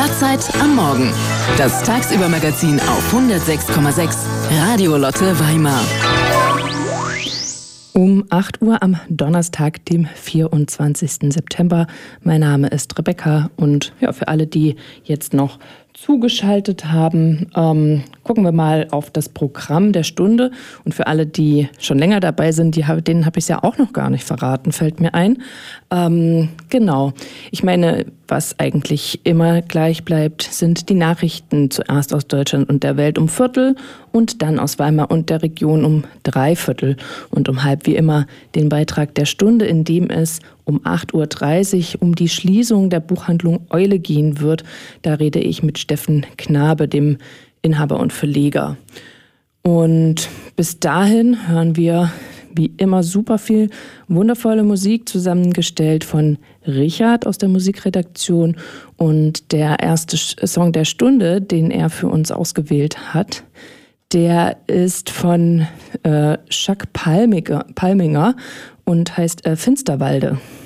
Pfarrzeit am Morgen. Das Tagsübermagazin auf 106,6 Radio Lotte Weimar. Um 8 Uhr am Donnerstag, dem 24. September. Mein Name ist Rebecca und ja, für alle, die jetzt noch zugeschaltet haben, gucken wir mal auf das Programm der Stunde. Und für alle, die schon länger dabei sind, denen habe ich es ja auch noch gar nicht verraten, fällt mir ein. Genau. Ich meine, was eigentlich immer gleich bleibt, sind die Nachrichten zuerst aus Deutschland und der Welt um Viertel und dann aus Weimar und der Region um 3/4 und um halb wie immer den Beitrag der Stunde, in dem es um 8.30 Uhr um die Schließung der Buchhandlung Eule gehen wird. Da rede ich mit Steffen Knabe, dem Inhaber und Verleger. Und bis dahin hören wir wie immer super viel wundervolle Musik, zusammengestellt von Richard aus der Musikredaktion. Und der erste Song der Stunde, den er für uns ausgewählt hat, der ist von Jacques Palminger und heißt Finsterwalde.